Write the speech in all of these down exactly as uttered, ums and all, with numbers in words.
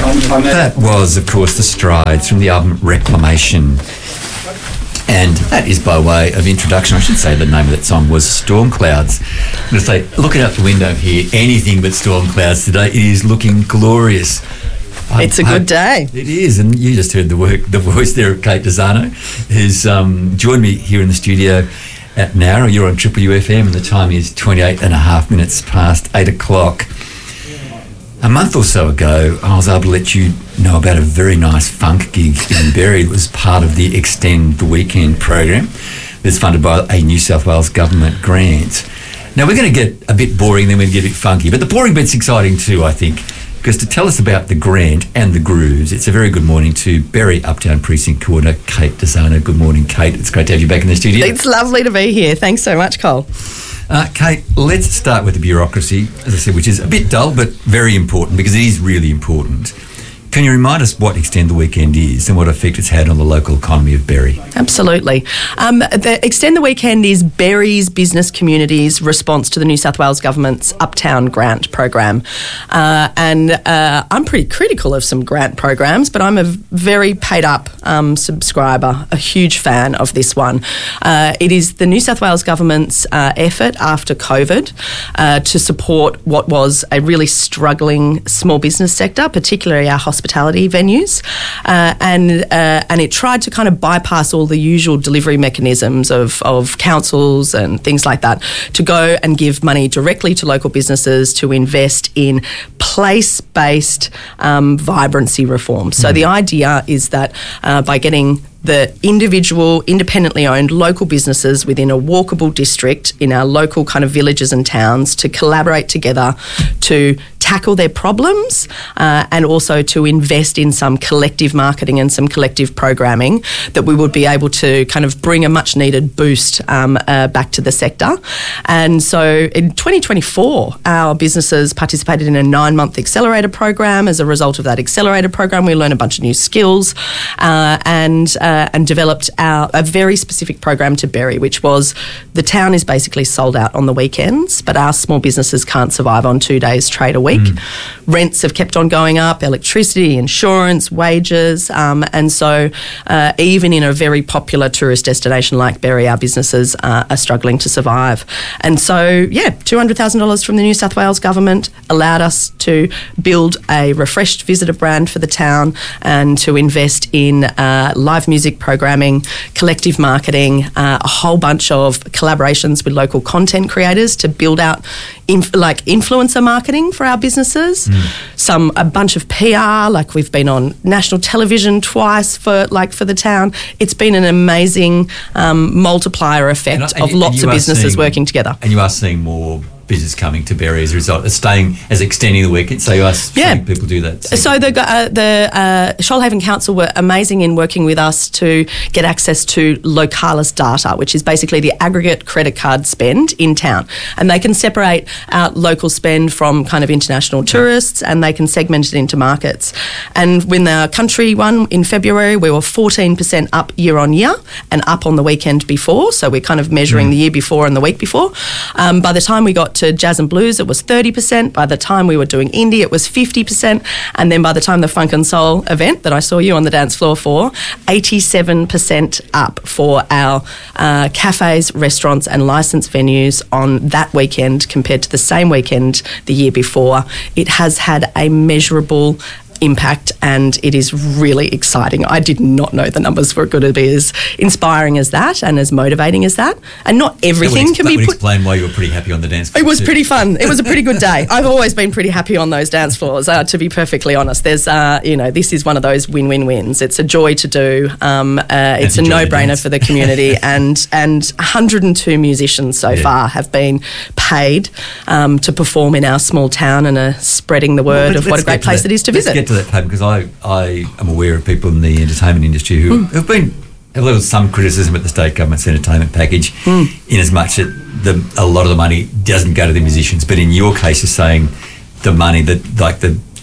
That was, of course, The Strides from the album Reclamation. And that is by way of introduction. I should say the name of that song was Storm Clouds. I'm going to say, looking out the window here, anything but storm clouds today. It is looking glorious. It's a good day. It is, and you just heard the work, the voice there of Kate Desano, who's um, joined me here in the studio at Nowra. You're on Triple U F M, and the time is twenty-eight and a half minutes past eight o'clock. A month or so ago, I was able to let you know about a very nice funk gig in Berry. It was part of the Extend the Weekend program that's funded by a New South Wales government grant. Now, we're going to get a bit boring, then we're going to get a bit funky, but the boring bit's exciting too, I think, because to tell us about the grant and the grooves, it's a very good morning to Berry Uptown Precinct Coordinator Kate Desano. Good morning, Kate. It's great to have you back in the studio. It's lovely to be here. Thanks so much, Cole. Uh, Kate, let's start with the bureaucracy, as I said, which is a bit dull but very important because it is really important. Can you remind us what Extend the Weekend is and what effect it's had on the local economy of Berry? Absolutely. Um, the Extend the Weekend is Berry's business community's response to the New South Wales Government's Uptown Grant program. Uh, and uh, I'm pretty critical of some grant programs, but I'm a very paid-up um, subscriber, a huge fan of this one. Uh, it is the New South Wales Government's uh, effort after COVID uh, to support what was a really struggling small business sector, particularly our hospitality hospitality venues, uh, and uh, and it tried to kind of bypass all the usual delivery mechanisms of, of councils and things like that to go and give money directly to local businesses to invest in place-based um, vibrancy reform. So mm. the idea is that uh, by getting the individual, independently owned local businesses within a walkable district in our local kind of villages and towns to collaborate together to tackle their problems uh, and also to invest in some collective marketing and some collective programming that we would be able to kind of bring a much needed boost um, uh, back to the sector. And so in twenty twenty-four, our businesses participated in a nine-month accelerator program. As a result of that accelerator program, we learned a bunch of new skills uh, and uh, and developed our, a very specific program to Berry, which was the town is basically sold out on the weekends, but our small businesses can't survive on two days trade a week. Mm. Rents have kept on going up, electricity, insurance, wages, um, and so uh, even in a very popular tourist destination like Berry, our businesses uh, are struggling to survive. And so, yeah, two hundred thousand dollars from the New South Wales Government allowed us to build a refreshed visitor brand for the town and to invest in uh, live music programming, collective marketing, uh, a whole bunch of collaborations with local content creators to build out inf- like influencer marketing for our businesses. Mm. Some a bunch of P R, like we've been on national television twice for like for the town. It's been an amazing um, multiplier effect and, and, of lots of businesses seeing, working together. And you are seeing more business coming to Berry as a result of staying as extending the weekend. So you are yeah. seeing people do that. So the uh, the uh, Shoalhaven Council were amazing in working with us to get access to Localis data, which is basically the aggregate credit card spend in town. And they can separate out local spend from kind of international tourists yeah. and they can segment it into markets. And when the country won in February, we were fourteen percent up year on year and up on the weekend before. So we're kind of measuring mm. the year before and the week before. Um, by the time we got to Jazz and Blues, it was thirty percent. By the time we were doing indie, it was fifty percent. And then by the time the Funk and Soul event that I saw you on the dance floor for, eighty-seven percent up for our uh, cafes, restaurants and licensed venues on that weekend compared to the same weekend the year before. It has had a measurable impact and it is really exciting. I did not know the numbers were going to be as inspiring as that and as motivating as that. And not everything expl- can be that would put... explain why you were pretty happy on the dance floor. It was too. pretty fun. It was a pretty good day. I've always been pretty happy on those dance floors, uh, to be perfectly honest. There's, uh, you know, this is one of those win-win-wins. It's a joy to do. Um, uh, it's a no-brainer for the community and, and one hundred two musicians so yeah. far have been paid um, to perform in our small town and are spreading the word well, of what a great place that. it is to let's visit. Let's get to that, Pam, because I, I am aware of people in the entertainment industry who mm. have been a little some criticism at the state government's entertainment package mm. in as much that the, a lot of the money doesn't go to the musicians, but in your case you're saying the money that like the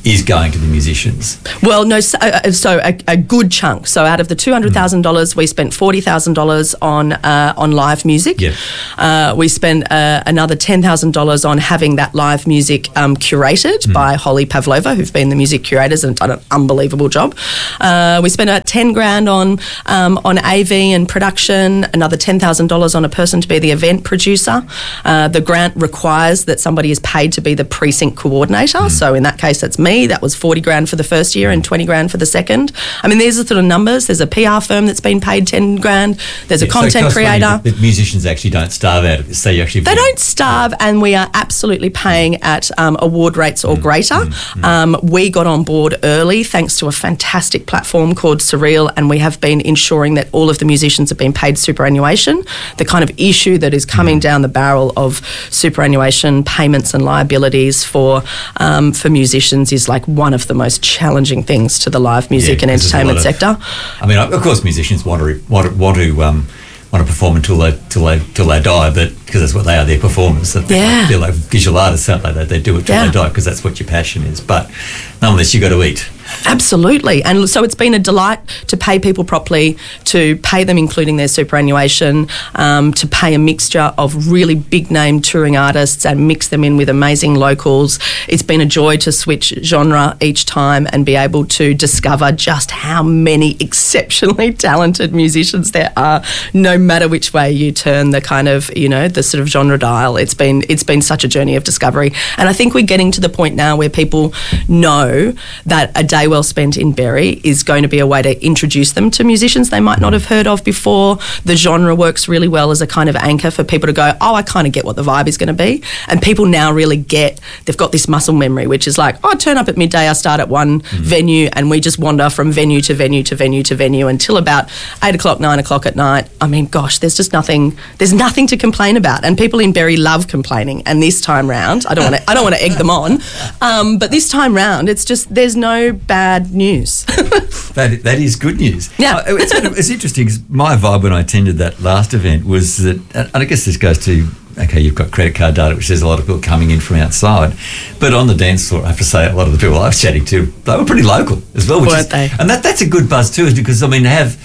is going to the musicians. Well, no, so, uh, so a, a good chunk. So out of the two hundred thousand dollars, mm. we spent forty thousand dollars on uh, on live music. Yep. Uh, we spent uh, another ten thousand dollars on having that live music um, curated mm. by Holly Pavlova, who've been the music curators and done an unbelievable job. Uh, we spent about ten grand on um, on A V and production, another ten thousand dollars on a person to be the event producer. Uh, the grant requires that somebody is paid to be the precinct coordinator. Mm. So in that case, that's me. That was forty grand for the first year and twenty grand for the second. I mean, these are sort of numbers. There's a P R firm that's been paid ten grand. There's yeah, a content so creator. The musicians actually don't starve out of this. So you actually they don't starve, and we are absolutely paying at um, award rates or mm, greater. Mm, mm. Um, we got on board early thanks to a fantastic platform called Surreal, and we have been ensuring that all of the musicians have been paid superannuation. The kind of issue that is coming mm. down the barrel of superannuation payments and liabilities for um, for musicians is like one of the most challenging things to the live music yeah, and entertainment of, sector. I mean, of course, musicians want to want to, want to um, want to perform until they till they till they die, but because that's what they are, they're performers. They're yeah. like, they're like visual artists, aren't they? They, they do it till yeah. they die because that's what your passion is. But nonetheless, you got to eat. Absolutely. And so it's been a delight to pay people properly, to pay them including their superannuation, um, to pay a mixture of really big-name touring artists and mix them in with amazing locals. It's been a joy to switch genre each time and be able to discover just how many exceptionally talented musicians there are, no matter which way you turn the kind of, you know, the sort of genre dial. It's been, it's been such a journey of discovery. And I think we're getting to the point now where people know that a day well spent in Berry is going to be a way to introduce them to musicians they might not have heard of before. The genre works really well as a kind of anchor for people to go, oh, I kind of get what the vibe is going to be. And people now really get, they've got this muscle memory, which is like, oh, I turn up at midday, I start at one mm-hmm. venue, and we just wander from venue to venue to venue to venue until about eight o'clock, nine o'clock at night. I mean, gosh, there's just nothing, there's nothing to complain about. And people in Berry love complaining. And this time round, I don't want to, I don't want to egg them on, um, but this time round, it's just, there's no bad news. that that is good news. Yeah, uh, it's, it's interesting because my vibe when I attended that last event was that, and I guess this goes to, okay, you've got credit card data, which says a lot of people coming in from outside, but on the dance floor, I have to say, a lot of the people I was chatting to, they were pretty local as well. Which Weren't is, they? And that that's a good buzz too, is because I mean, have,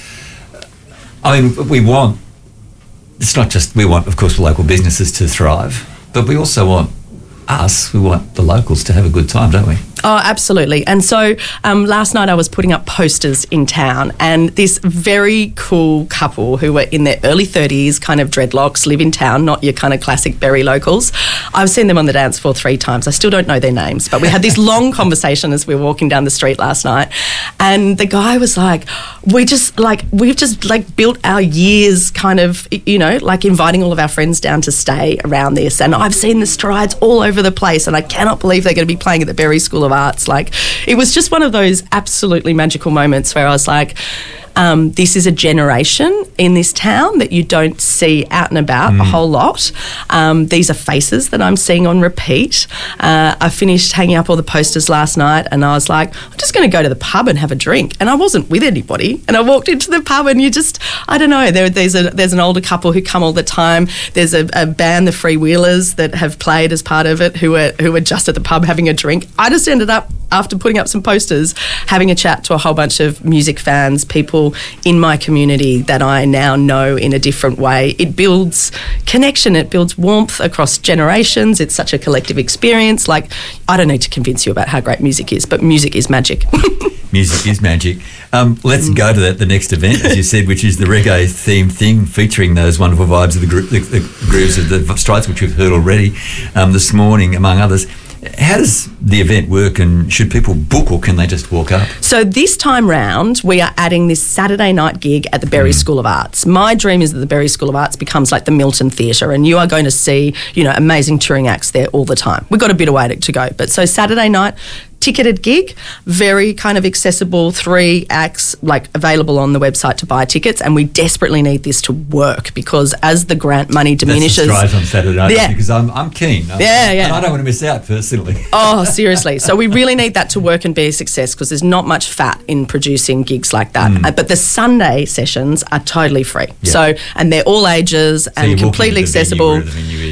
I mean, we want. It's not just we want, of course, local businesses to thrive, but we also want us. We want the locals to have a good time, don't we? Oh, absolutely. And so um, last night I was putting up posters in town, and this very cool couple who were in their early thirties, kind of dreadlocks, live in town, not your kind of classic Berry locals. I've seen them on the dance floor three times. I still don't know their names, but we had this long conversation as we were walking down the street last night, and the guy was like, we just like, we've just like built our years kind of, you know, like inviting all of our friends down to stay around this, and I've seen the strides all over the place, and I cannot believe they're going to be playing at the Berry School of Arts. Like, it was just one of those absolutely magical moments where I was like, um, this is a generation in this town that you don't see out and about mm. a whole lot. Um, these are faces that I'm seeing on repeat. Uh, I finished hanging up all the posters last night, and I was like, I'm just going to go to the pub and have a drink. And I wasn't with anybody. And I walked into the pub, and you just, I don't know, there, there's a there's an older couple who come all the time. There's a, a band, the Freewheelers, that have played as part of it, who were who were just at the pub having a drink. I just ended up, after putting up some posters, having a chat to a whole bunch of music fans, people in my community that I now know in a different way. It builds connection, it builds warmth across generations. It's such a collective experience. Like, I don't need to convince you about how great music is, but music is magic. Music is magic. Um, let's mm. go to that, the next event, as you said, which is the reggae themed thing, featuring those wonderful vibes of the, group, the, the grooves of the Strides, which we've heard already um, this morning, among others. How does the event work, and should people book, or can they just walk up? So this time round, we are adding this Saturday night gig at the Berry mm. School of Arts. My dream is that the Berry School of Arts becomes like the Milton Theatre, and you are going to see, you know, amazing touring acts there all the time. We've got a bit of way to, to go. But so Saturday night, ticketed gig, very kind of accessible, three acts, like available on the website to buy tickets, and we desperately need this to work, because as the grant money diminishes... That's the Strides on Saturday night, yeah. because I'm, I'm keen. I'm, yeah, yeah. And I don't want to miss out, personally. Oh, seriously. So we really need that to work and be a success, because there's not much fat in producing gigs like that. Mm. Uh, but the Sunday sessions are totally free. Yeah. So, and they're all ages so and completely accessible. Venue, where the venue is.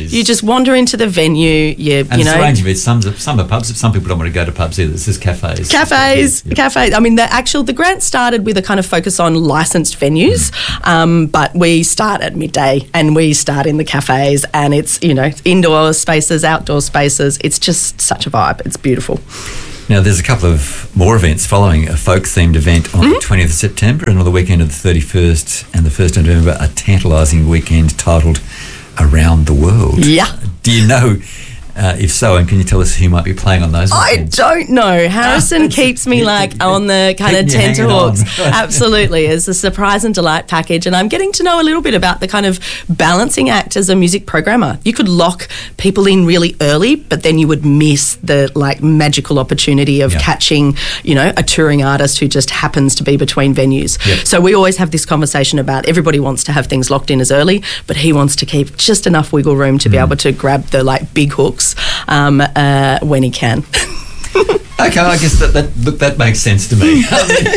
is. You just wander into the venue. You, and you it's know, a range of it. Some, some are pubs. Some people don't want to go to pubs either. This is cafes. Cafes, Yeah. cafes. I mean, the actual the grant started with a kind of focus on licensed venues, Mm. um, but we start at midday and we start in the cafes, and it's you know indoor spaces, outdoor spaces. It's just such a vibe. It's beautiful. Now, there's a couple of more events following a folk-themed event on Mm-hmm. the twentieth of September, and on the weekend of the thirty-first and the first of November, a tantalising weekend titled Around the World. Yeah. Do you know, uh, if so, and can you tell us who might be playing on those I weekends? don't know. Harrison keeps me like on the kind of Keeping you hanging on. tenterhooks. Absolutely. It's a surprise and delight package. And I'm getting to know a little bit about the kind of balancing act as a music programmer. You could lock people in really early, but then you would miss the like magical opportunity of Yeah. catching, you know, a touring artist who just happens to be between venues. Yep. So we always have this conversation about everybody wants to have things locked in as early, but he wants to keep just enough wiggle room to be able to grab the like big hooks um, uh, when he can. Okay, I guess that, that look that makes sense to me.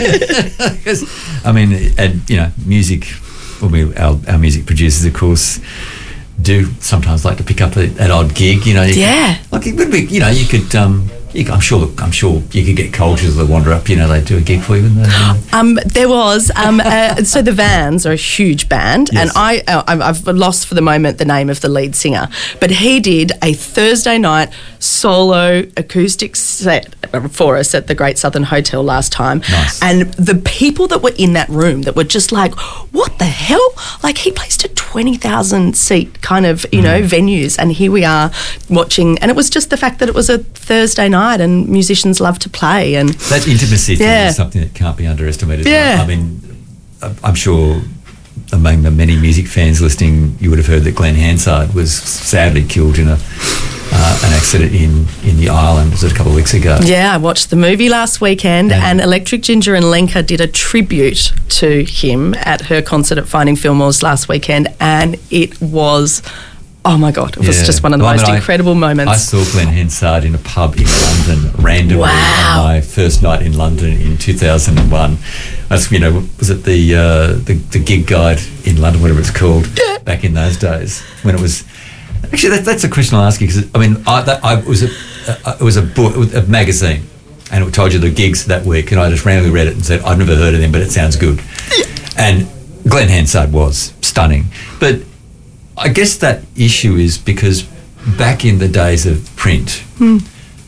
I mean, 'cause, I mean, and you know, music. Well, we, our, our music producers, of course, do sometimes like to pick up a, an odd gig. You know, you Yeah. could, like it would be. You know, you could. Um, you, could- I'm sure. I'm sure you could get cultures that wander up. You know, they do a gig for you. And they, um, Um, there was um, uh, so the Vans are a huge band, Yes. and I uh, I'm- I've lost for the moment the name of the lead singer, but he did a Thursday night solo acoustic set for us at the Great Southern Hotel last time, Nice. and the people that were in that room that were just like, what the hell? Like he plays to twenty thousand seat kind of you know venues, and here we are watching, and it was just the fact that it was a Thursday night and musicians love to play and. that intimacy thing Yeah. is something that can't be underestimated. Yeah. I mean, I- I'm sure among the many music fans listening, you would have heard that Glenn Hansard was sadly killed in a uh, an accident in, in the island. Was it a couple of weeks ago? Yeah, I watched the movie last weekend, Yeah. and Electric Ginger and Lenka did a tribute to him at her concert at Finding Fillmore's last weekend, and it was, oh my God, it was Yeah. just one of the Well, I most mean, I- incredible moments. I saw Glenn Hansard in a pub in London randomly Wow. on my first night in London in two thousand one. That's, you know, was it the, uh, the the gig guide in London, whatever it's called, back in those days when it was. Actually, that, that's a question I'll ask you because I mean, I, that, I it was a uh, it was a book, it was a magazine, and it told you the gigs that week, and I just randomly read it and said I've never heard of them, but it sounds good. And Glenn Hansard was stunning, but I guess that issue is because back in the days of print, uh,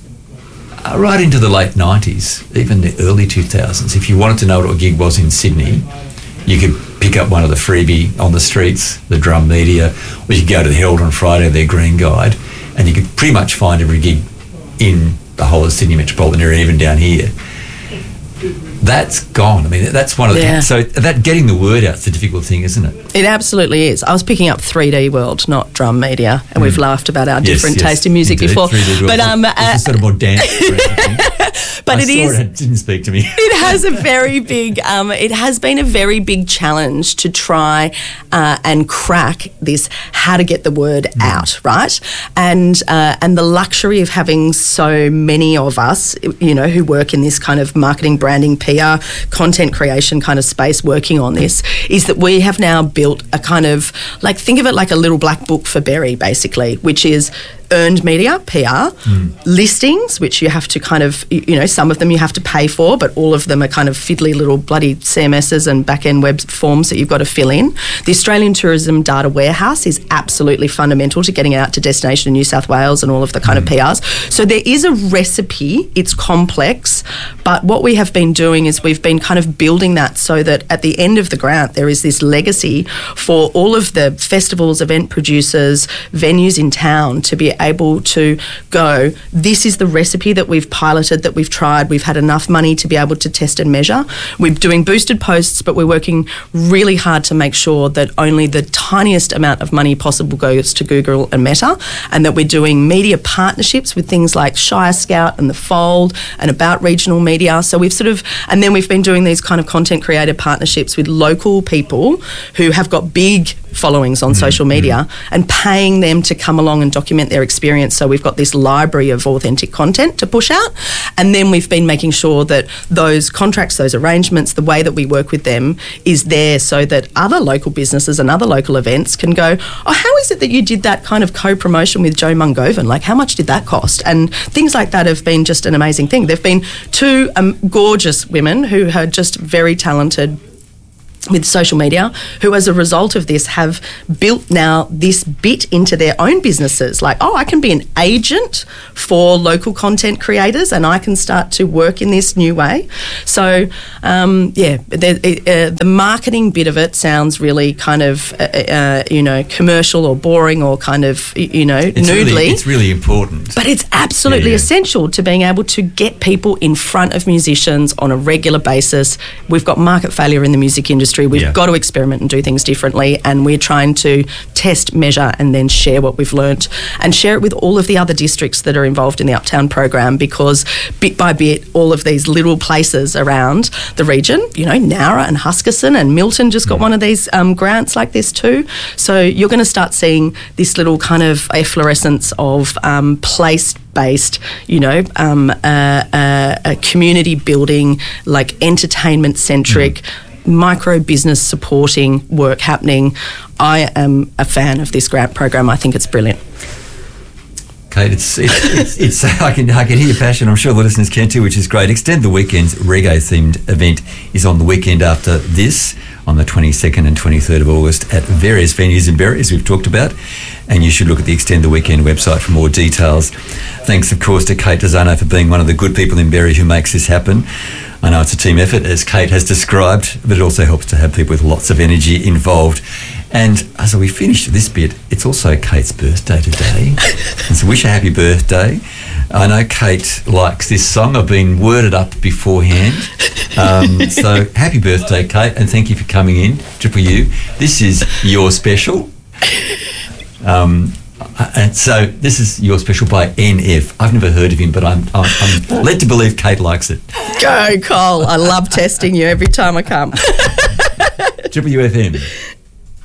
right into the late nineties, even the early two thousands, if you wanted to know what a gig was in Sydney, you could pick up one of the freebie on the streets, the Drum Media, or you could go to the Herald on Friday, their green guide, and you could pretty much find every gig in the whole of the Sydney metropolitan area, even down here. That's gone. I mean, that's one of the... Yeah. So that getting the word out is a difficult thing, isn't it? It absolutely is. I was picking up three D World, not Drum Media, and we've laughed about our Yes, different yes, taste in music indeed. before. three D But um, It's uh, a sort of more dance. thing. but I it saw is. It, it didn't speak to me. It has a very big. Um, it has been a very big challenge to try uh, and crack this how to get the word out, right? And uh, and the luxury of having so many of us, you know, who work in this kind of marketing, branding, P R, content creation kind of space, working on this, is that we have now built a kind of like think of it like a little black book for Berry, basically, which is earned media, P R, listings, which you have to kind of, y- you know, some of them you have to pay for, but all of them are kind of fiddly little bloody C M Ss and back-end web forms that you've got to fill in. The Australian Tourism Data Warehouse is absolutely fundamental to getting it out to Destination in New South Wales and all of the kind of P Rs. So there is a recipe, it's complex, but what we have been doing is we've been kind of building that so that at the end of the grant there is this legacy for all of the festivals, event producers, venues in town to be able to go, this is the recipe that we've piloted, that we've tried, we've had enough money to be able to test and measure. We're doing boosted posts, but we're working really hard to make sure that only the tiniest amount of money possible goes to Google and Meta, and that we're doing media partnerships with things like Shire Scout and The Fold and About Regional Media. So we've sort of, and then we've been doing these kind of content creator partnerships with local people who have got big followings on mm, social media mm. and paying them to come along and document their experience. So we've got this library of authentic content to push out, and then we've been making sure that those contracts, those arrangements, the way that we work with them is there so that other local businesses and other local events can go, oh, how is it that you did that kind of co-promotion with Joe Mungovan? Like, how much did that cost? And things like that have been just an amazing thing. There've been two um, gorgeous women who are just very talented with social media, who as a result of this have built now this bit into their own businesses. Like, oh, I can be an agent for local content creators and I can start to work in this new way. So, um, yeah, the, uh, the marketing bit of it sounds really kind of, uh, uh, you know, commercial or boring or kind of, you know, it's noodly. Really, it's really important. But it's absolutely yeah, yeah. essential to being able to get people in front of musicians on a regular basis. We've got market failure in the music industry. We've yeah. got to experiment and do things differently, and we're trying to test, measure and then share what we've learnt and share it with all of the other districts that are involved in the Uptown program, because bit by bit all of these little places around the region, you know, Nowra and Huskisson and Milton just got mm. one of these um, grants like this too. So you're going to start seeing this little kind of efflorescence of um, place based, you know, um, uh, uh, a community building, like entertainment centric, mm. micro business supporting work happening. I am a fan of this grant program. I think it's brilliant. Kate, it's it's, it's, it's I can I can hear your passion. I'm sure the listeners can too, which is great. Extend the Weekend's reggae themed event is on the weekend after this, on the twenty-second and twenty-third of August at various venues in Berry, as we've talked about, and you should look at the Extend the Weekend website for more details. Thanks, of course, to Kate Desano for being one of the good people in Berry who makes this happen. I know it's a team effort, as Kate has described, but it also helps to have people with lots of energy involved. And as we finish this bit, it's also Kate's birthday today. And so wish her happy birthday. I know Kate likes this song. I've been worded up beforehand. Um, so happy birthday, Kate, and thank you for coming in, Triple U. This is Your Special. Um, and so this is Your Special by N F. I've never heard of him, but I'm, I'm, I'm led to believe Kate likes it. Go, Cole. I love testing you every time I come. Triple U F M.